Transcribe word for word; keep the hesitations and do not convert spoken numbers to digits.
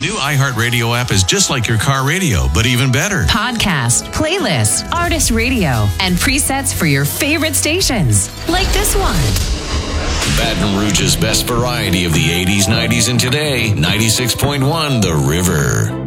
New iHeartRadio app is just like your car radio, but even better. Podcast, playlist, artist radio, and presets for your favorite stations. Like this one. Baton Rouge's best variety of the eighties, nineties, and today. ninety-six point one The River.